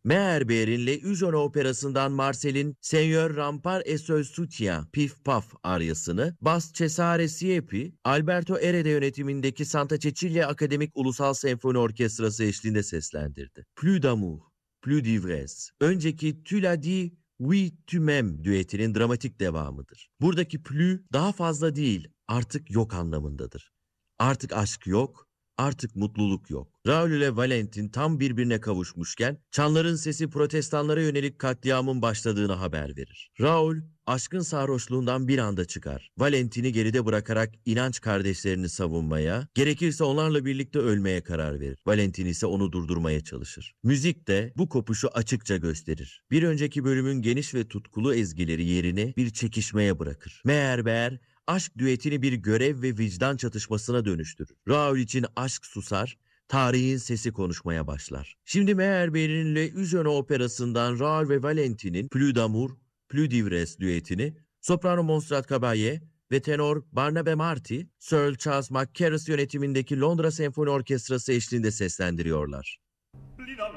Meyerbeer'in Le Eugène operasından Marcel'in Seigneur Rampart et Seul Soutien Pif Paf aryasını Bas Cesare Siepi, Alberto Erede yönetimindeki Santa Cecilia Akademik Ulusal Senfoni Orkestrası eşliğinde seslendirdi. Plus d'amour, plus d'ivresse. Önceki Tu l'as dit, oui tu m'aimes düetinin dramatik devamıdır. Buradaki plus daha fazla değil, artık yok anlamındadır. Artık aşk yok, artık mutluluk yok. Raoul ile Valentin tam birbirine kavuşmuşken çanların sesi protestanlara yönelik katliamın başladığını haber verir. Raoul aşkın sarhoşluğundan bir anda çıkar. Valentin'i geride bırakarak inanç kardeşlerini savunmaya, gerekirse onlarla birlikte ölmeye karar verir. Valentin ise onu durdurmaya çalışır. Müzik de bu kopuşu açıkça gösterir. Bir önceki bölümün geniş ve tutkulu ezgileri yerini bir çekişmeye bırakır. Meyerbeer aşk düetini bir görev ve vicdan çatışmasına dönüştürür. Raoul için aşk susar, tarihin sesi konuşmaya başlar. Şimdi Meyerbeer'in Le Eugène operasından Raoul ve Valentin'in Plus d'amour, plus d'ivresse düetini soprano Montserrat Caballé ve tenor Barnabe Marty, Sir Charles McCarus yönetimindeki Londra Senfoni Orkestrası eşliğinde seslendiriyorlar.